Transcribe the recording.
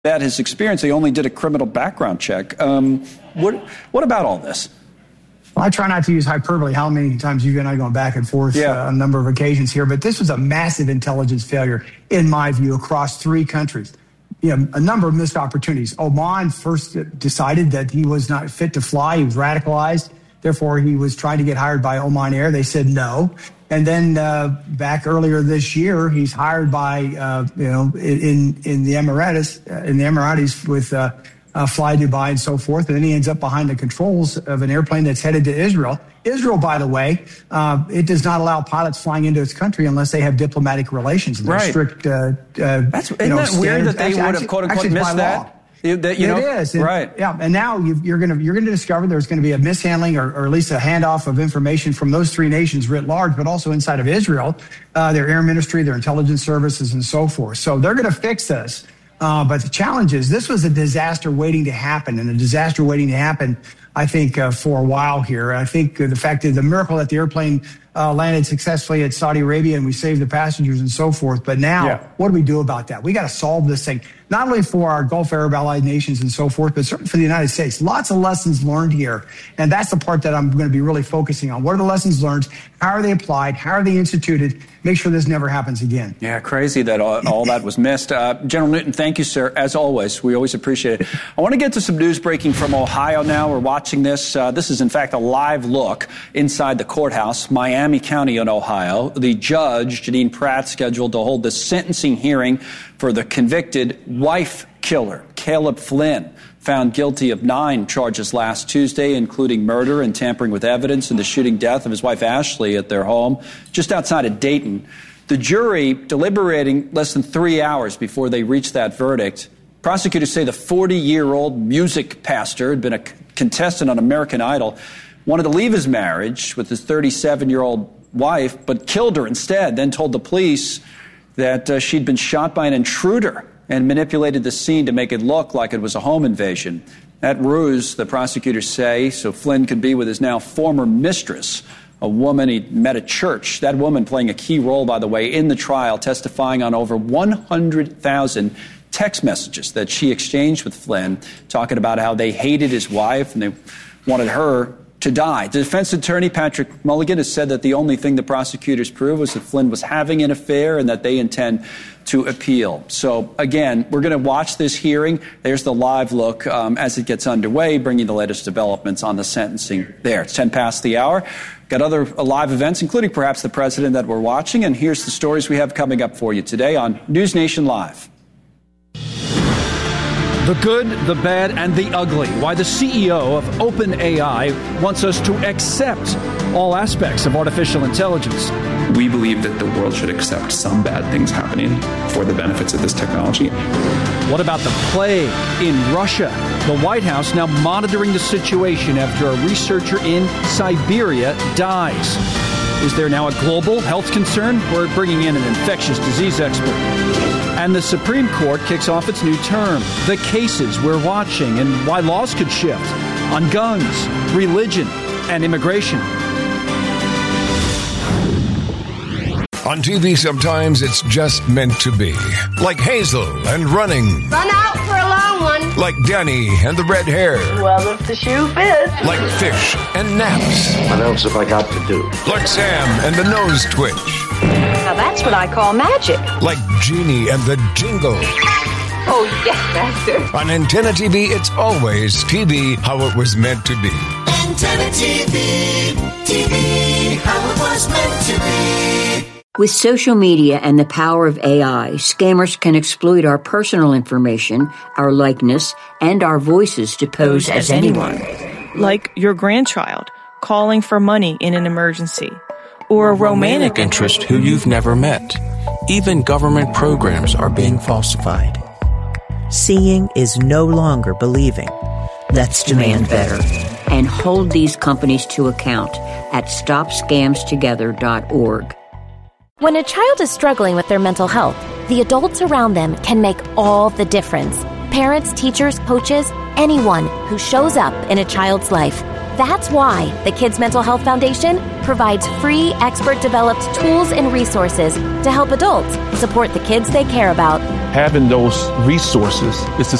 At his experience, they only did a criminal background check. What about all this? Well, I try not to use hyperbole. How many times you and I going back and forth on a number of occasions here, but this was a massive intelligence failure, in my view, across 3 countries. A number of missed opportunities. Oman first decided that he was not fit to fly. He was radicalized. Therefore, he was trying to get hired by Oman Air. They said no. And then back earlier this year, he's hired by in the Emiratis with Fly Dubai and so forth. And then he ends up behind the controls of an airplane that's headed to Israel. Israel, by the way, it does not allow pilots flying into its country unless they have diplomatic relations. And right. Strict. Isn't that weird that they would have quote unquote missed that? It is. And, right. Yeah. And now you're going to discover there's going to be a mishandling or at least a handoff of information from those 3 nations writ large, but also inside of Israel, their air ministry, their intelligence services, and so forth. So they're going to fix this. But the challenge is this was a disaster waiting to happen, and a disaster waiting to happen, I think, for a while here. I think the fact that the miracle that the airplane landed successfully at Saudi Arabia and we saved the passengers and so forth. But now, what do we do about that? We got to solve this thing, not only for our Gulf Arab allied nations and so forth, but certainly for the United States. Lots of lessons learned here. And that's the part that I'm going to be really focusing on. What are the lessons learned? How are they applied? How are they instituted? Make sure this never happens again. Yeah, crazy that all that was missed. General Newton, thank you, sir. As always, we always appreciate it. I want to get to some news breaking from Ohio now. We're watching this. This is, in fact, a live look inside the courthouse, Miami County in Ohio. The judge, Janine Pratt, scheduled to hold the sentencing hearing for the convicted wife killer, Caleb Flynn, found guilty of 9 charges last Tuesday, including murder and tampering with evidence in the shooting death of his wife Ashley at their home just outside of Dayton. The jury deliberating less than 3 hours before they reached that verdict. Prosecutors say the 40-year-old music pastor had been a contestant on American Idol, wanted to leave his marriage with his 37-year-old wife, but killed her instead, then told the police that she'd been shot by an intruder and manipulated the scene to make it look like it was a home invasion. That ruse, the prosecutors say, so Flynn could be with his now former mistress, a woman he met at church. That woman playing a key role, by the way, in the trial, testifying on over 100,000 text messages that she exchanged with Flynn, talking about how they hated his wife and they wanted her to die. The defense attorney, Patrick Mulligan, has said that the only thing the prosecutors proved was that Flynn was having an affair and that they intend to appeal. So, again, we're going to watch this hearing. There's the live look as it gets underway, bringing the latest developments on the sentencing there. It's 10 past the hour. Got other live events, including perhaps the president that we're watching. And here's the stories we have coming up for you today on News Nation Live. The good, the bad, and the ugly. Why the CEO of OpenAI wants us to accept all aspects of artificial intelligence. We believe that the world should accept some bad things happening for the benefits of this technology. What about the plague in Russia? The White House now monitoring the situation after a researcher in Siberia dies. Is there now a global health concern? We're bringing in an infectious disease expert. And the Supreme Court kicks off its new term. The cases we're watching and why laws could shift on guns, religion, and immigration. On TV, sometimes it's just meant to be. Like Hazel and running. Run out for a long one. Like Danny and the red hair. Well, if the shoe fits. Like fish and naps. What else have I got to do? Like Sam and the nose twitch. Now that's what I call magic. Like Genie and the jingle. Oh, yes, Master. On Antenna TV, it's always TV how it was meant to be. Antenna TV, TV how it was meant to be. With social media and the power of AI, scammers can exploit our personal information, our likeness, and our voices to pose as anyone. Like your grandchild calling for money in an emergency. Or a romantic interest who you've never met. Even government programs are being falsified. Seeing is no longer believing. Let's demand better. And hold these companies to account at StopScamsTogether.org. When a child is struggling with their mental health, the adults around them can make all the difference. Parents, teachers, coaches, anyone who shows up in a child's life. That's why the Kids Mental Health Foundation provides free, expert-developed tools and resources to help adults support the kids they care about. Having those resources is the